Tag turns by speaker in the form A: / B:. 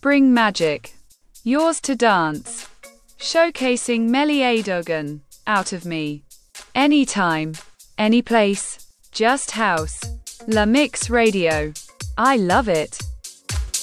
A: Spring Magic. Yours to Dance. Showcasing Melly Adogan. Out of Me. Anytime. Any place. Just House. La Mix Radio. I love it.